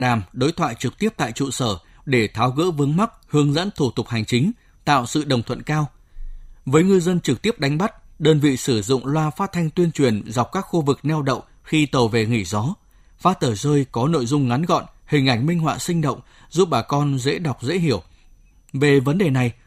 đàm, đối thoại trực tiếp tại trụ sở để tháo gỡ vướng mắc, hướng dẫn thủ tục hành chính, tạo sự đồng thuận cao. Với ngư dân trực tiếp đánh bắt, đơn vị sử dụng loa phát thanh tuyên truyền dọc các khu vực neo đậu khi tàu về nghỉ gió, phát tờ rơi có nội dung ngắn gọn, hình ảnh minh họa sinh động, giúp bà con dễ đọc dễ hiểu. Về vấn đề này,